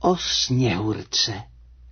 O Sněhurce.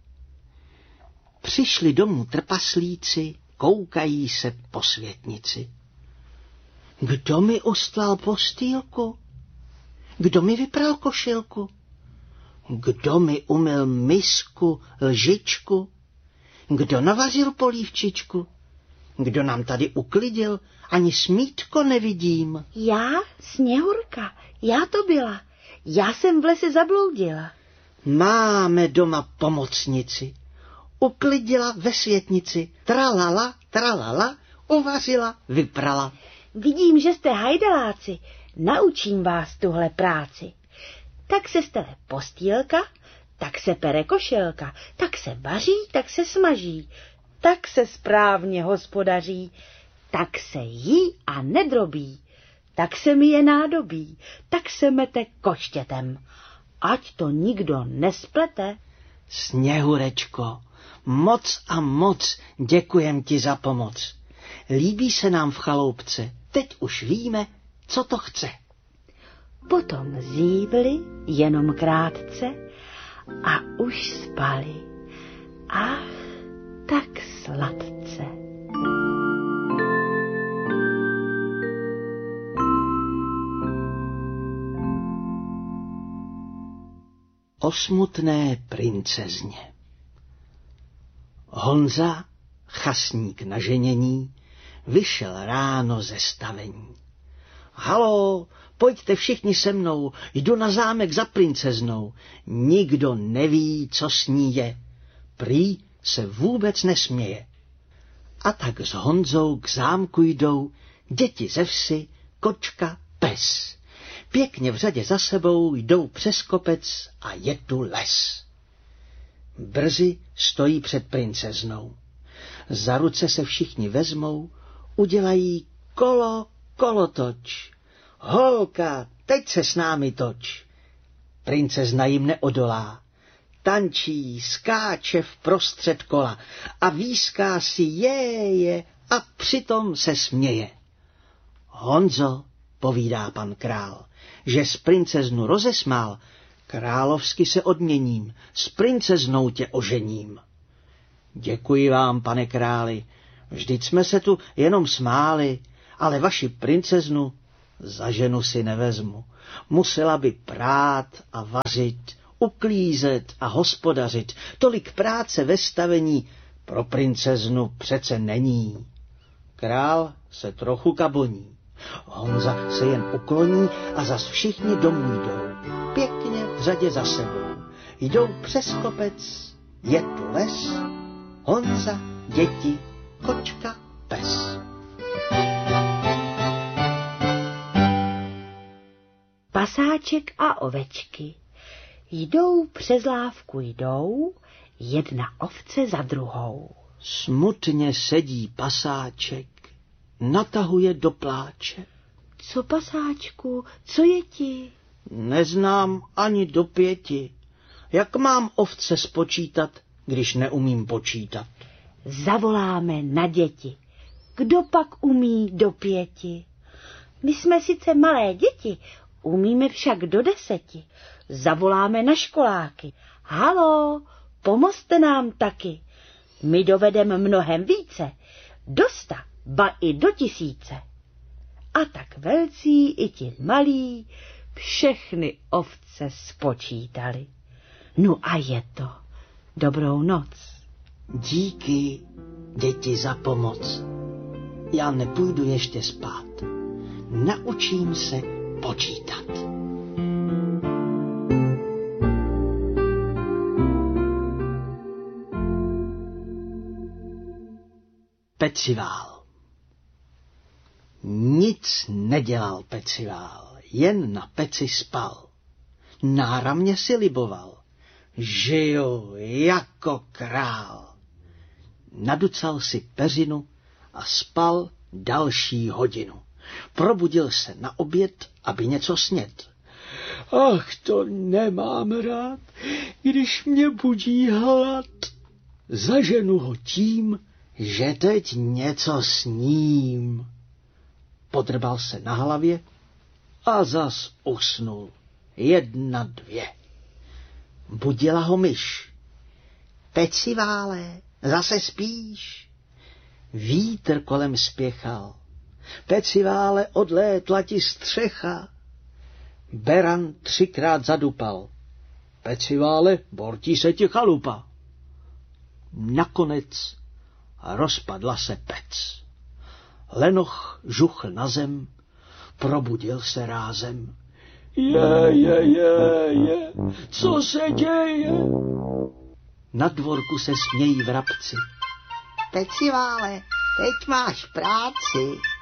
Přišli domů trpaslíci, koukají se po světnici. Kdo mi ustlal postýlku? Kdo mi vypral košilku? Kdo mi umyl misku, lžičku? Kdo navařil polívčičku? Kdo nám tady uklidil? Ani smítko nevidím. Já, Sněhurka, já to byla. Já jsem v lese zabloudila. Máme doma pomocnici. Uklidila ve světnici. Tralala, tralala, uvařila, vyprala. Vidím, že jste hajdaláci. Naučím vás tuhle práci. Tak se stele postýlka, tak se pere košilka, tak se vaří, tak se smaží, tak se správně hospodaří, tak se jí a nedrobí, tak se myje nádobí, tak se mete koštětem. Ať to nikdo nesplete. Sněhurečko, moc a moc děkujem ti za pomoc. Líbí se nám v chaloupce, teď už víme, co to chce. Potom zívli jenom krátce a už spali. Ach, tak sladce. O smutné princezně. Honza, chasník na ženění, vyšel ráno ze stavení. Haló, pojďte všichni se mnou, jdu na zámek za princeznou. Nikdo neví, co s ní je. Prý se vůbec nesměje. A tak s Honzou k zámku jdou děti ze vsi, kočka, pes. Pěkně v řadě za sebou jdou přes kopec a je tu les. Brzy stojí před princeznou. Za ruce se všichni vezmou, udělají kolo, kolotoč. Holka, teď se s námi toč. Princezna jim neodolá. Tančí, skáče vprostřed kola a výská si je a přitom se směje. Honzo, povídá pan král, že s princeznu rozesmál, královsky se odměním, s princeznou tě ožením. Děkuji vám, pane králi, vždyť jsme se tu jenom smáli, ale vaši princeznu za ženu si nevezmu. Musela by prát a vařit, uklízet a hospodařit. Tolik práce ve stavení pro princeznu přece není. Král se trochu kaboní. Honza se jen ukloní a zas všichni domů jdou. Pěkně v řadě za sebou. Jdou přes kopec, je tu les. Honza, děti, kočka, pes. Pasáček a ovečky. Jdou přes lávku jdou, jedna ovce za druhou. Smutně sedí pasáček, natahuje do pláče. Co, pasáčku, co je ti? Neznám ani do 5. Jak mám ovce spočítat, když neumím počítat? Zavoláme na děti. Kdo pak umí do 5? My jsme sice malé děti, umíme však do 10. Zavoláme na školáky. Haló, pomozte nám taky. My dovedeme mnohem více. Do 100, ba i do 1000. A tak velcí i ti malí všechny ovce spočítali. No a je to. Dobrou noc. Díky, děti, za pomoc. Já nepůjdu ještě spát. Naučím se počítat. Pecivál. Nic nedělal Pecivál, jen na peci spal. Náramně si liboval. Žiju jako král. Naducal si peřinu a spal další hodinu. Probudil se na oběd, aby něco snět. Ach, to nemám rád, když mě budí hlad. Zaženu ho tím, že teď něco sním. Podrbal se na hlavě a zas usnul. 1, 2. Budila ho myš. Pecivále, zase spíš. Vítr kolem spěchal. Pecivále, odlétla ti střecha. Beran 3krát zadupal. Pecivále, bortí se ti chalupa. Nakonec rozpadla se pec. Lenoch žuchl na zem, probudil se rázem. Je, co se děje? Na dvorku se smějí vrabci. Pecivále, teď máš práci.